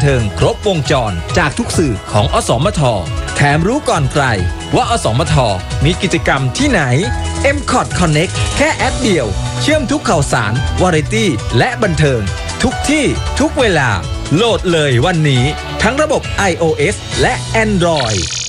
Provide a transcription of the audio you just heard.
เทิงครบวงจรจากทุกสื่อของอสมทแถมรู้ก่อนใครว่าอสมทมีกิจกรรมที่ไหน MCOT Connect แค่แอปเดียวเชื่อมทุกข่าวสารวาไรตี้และบันเทิงทุกที่ทุกเวลาโหลดเลยวันนี้ทั้งระบบ iOS และ Android